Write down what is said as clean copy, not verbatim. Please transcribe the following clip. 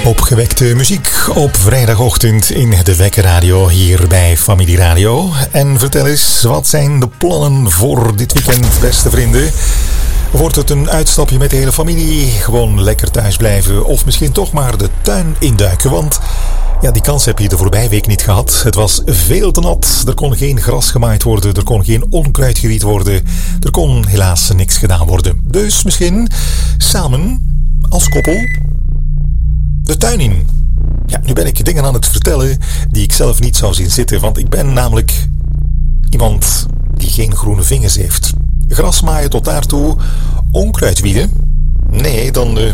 Opgewekte muziek op vrijdagochtend in de Wekkerradio hier bij Familie Radio. En vertel eens, wat zijn de plannen voor dit weekend, beste vrienden? Wordt het een uitstapje met de hele familie? Gewoon lekker thuis blijven? Of misschien toch maar de tuin induiken? Want ja, die kans heb je de voorbije week niet gehad. Het was veel te nat. Er kon geen gras gemaaid worden. Er kon geen onkruid gewied worden. Er kon helaas niks gedaan worden. Dus misschien samen als koppel de tuin in. Ja, nu ben ik dingen aan het vertellen die ik zelf niet zou zien zitten. Want ik ben namelijk iemand die geen groene vingers heeft. Gras maaien tot daartoe, onkruid wieden. Nee, dan